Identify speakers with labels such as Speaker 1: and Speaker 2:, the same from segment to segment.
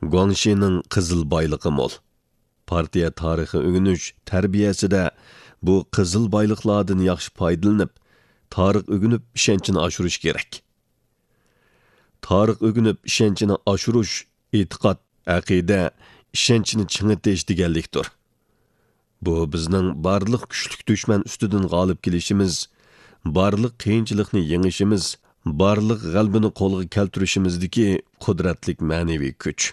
Speaker 1: Guangshining qizil boyligi mo'l. Partiya tarixi o'rganish tarbiyasida bu qizil boyliqlardan yaxshi foydalanib, tarix o'rganib ishonchini oshirish kerak. Tarix o'rganib ishonchini oshirish e'tiqod, aqida, ishonchni chingitish deganlikdir. Bu bizning barliq kuchlik dushman ustidan g'olib kelishimiz, barliq qiyinchilikni yengishimiz, barliq g'albini qo'lga keltirishimizdagi qudratlik ma'naviy kuch.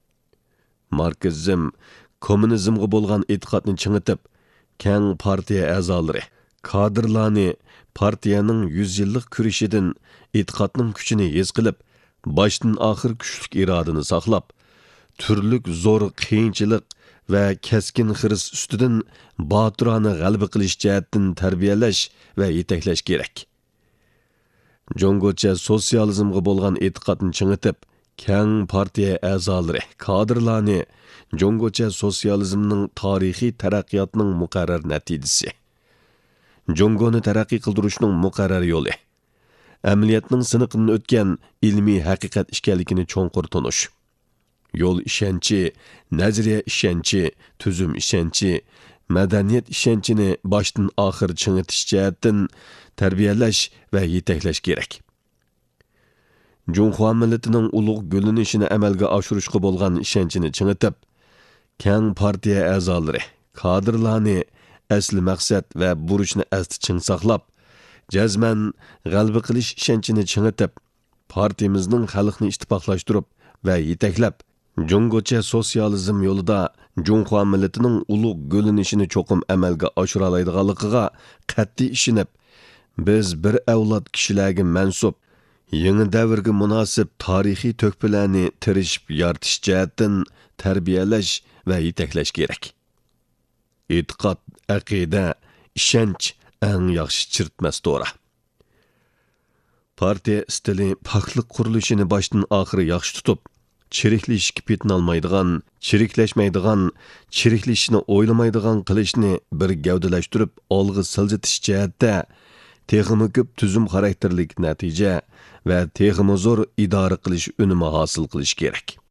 Speaker 1: Marksizm, kommunizmga bo'lgan e'tiqodni chingitib, keng partiya a'zolari, kadrlarni partiyaning 100 yillik kurishidan e'tiqodning kuchini his qilib, boshdan oxir kuchlik irodani saqlab, turlik zo'r qiyinchilik va keskin xiris ustidan botirona g'alaba qilish jihatdan tarbiyalash va yetaklash kerak. Jongocha sotsializmga bo'lgan e'tiqodni chingitib, keng partiya a'zolari, kadrlarni Jongocha sotsializmning tarixiy taraqqiyotining muqarrar natijasi. Jongoni taraqqiy qildirishning muqarrar yo'li. Amaliyotning siniqidan o'tgan ilmiy haqiqat ekanligini cho'nqur tunish. Yo'l ishonchi, nazariya ishonchi, tuzum ishonchi, madaniyat ishonchini boshdan oxir chingitish jihatdan tarbiyalash va yetaklash kerak. Junxo millatining ulug' gullanishini amalga oshirishga bo'lgan ishonchini chingitib, keng partiya a'zolari, kadrlarni asli maqsad va burchni asti ching saqlab, jazman g'alaba qilish ishonchini chingitib, partiyamizning xalqni ittifoqlashtirib va yetaklab, Jongocha sotsializm yo'lida Junxo millatining ulug' gullanishini cho'qim amalga oshira oladiganligiga qat'iy ishonib, biz bir avlod kishilarga mansub yangi davrga munosib tarixiy to'kpilarni tirishib yoritish jihatdan tarbiyalash va yetaklash kerak. E'tiqod, aqida, ishonch eng yaxshi chirtmas to'ra. Partiya stili poklik qurilishini boshdan oxiri yaxshi tutib, chiriklashishga petinolmaydigan, chiriklashmaydigan, chiriklashishni o'ylamaydigan qilishni bir gavdalashtirib olg'a siljitish jihatda texmi ko'p tuzum xarakterlik natija va texmi zo'r idora qilish unumi hosil qilish kerak.